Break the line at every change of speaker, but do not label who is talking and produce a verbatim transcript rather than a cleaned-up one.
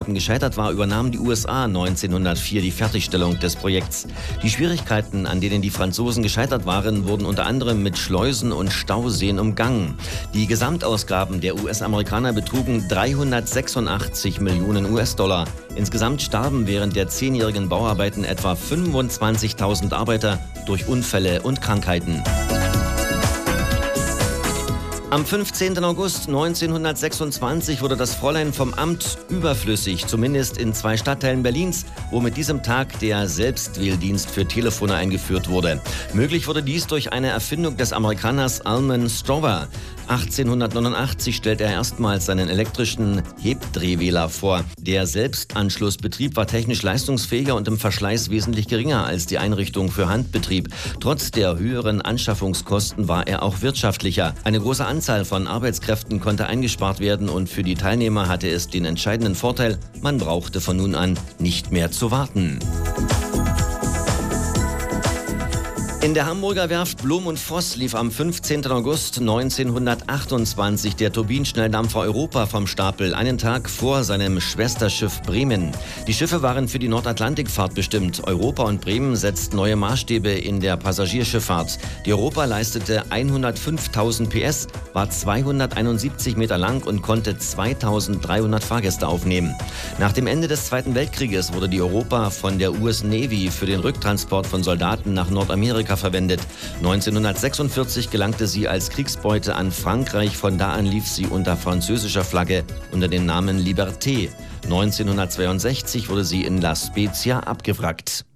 Ausgaben gescheitert war, übernahmen die U S A neunzehnhundertvier die Fertigstellung des Projekts. Die Schwierigkeiten, an denen die Franzosen gescheitert waren, wurden unter anderem mit Schleusen und Stauseen umgangen. Die Gesamtausgaben der U S-Amerikaner betrugen dreihundertsechsundachtzig Millionen U S-Dollar. Insgesamt starben während der zehnjährigen Bauarbeiten etwa fünfundzwanzigtausend Arbeiter durch Unfälle und Krankheiten. Am fünfzehnten August neunzehnhundertsechsundzwanzig wurde das Fräulein vom Amt überflüssig, zumindest in zwei Stadtteilen Berlins, wo mit diesem Tag der Selbstwähldienst für Telefone eingeführt wurde. Möglich wurde dies durch eine Erfindung des Amerikaners Almon Stover. achtzehnhundertneunundachtzig stellte er erstmals seinen elektrischen Hebdrehwähler vor. Der Selbstanschlussbetrieb war technisch leistungsfähiger und im Verschleiß wesentlich geringer als die Einrichtung für Handbetrieb. Trotz der höheren Anschaffungskosten war er auch wirtschaftlicher. Eine große Anzahl von Arbeitskräften konnte eingespart werden und für die Teilnehmer hatte es den entscheidenden Vorteil, man brauchte von nun an nicht mehr zu warten. In der Hamburger Werft Blom und Voss lief am fünfzehnten August neunzehnhundertachtundzwanzig der Turbinenschnelldampfer Europa vom Stapel, einen Tag vor seinem Schwesterschiff Bremen. Die Schiffe waren für die Nordatlantikfahrt bestimmt. Europa und Bremen setzten neue Maßstäbe in der Passagierschifffahrt. Die Europa leistete hundertfünftausend P S, war zweihunderteinundsiebzig Meter lang und konnte zweitausenddreihundert Fahrgäste aufnehmen. Nach dem Ende des Zweiten Weltkrieges wurde die Europa von der U S Navy für den Rücktransport von Soldaten nach Nordamerika verwendet. neunzehnhundertsechsundvierzig gelangte sie als Kriegsbeute an Frankreich. Von da an lief sie unter französischer Flagge unter dem Namen Liberté. neunzehnhundertzweiundsechzig wurde sie in La Spezia abgewrackt.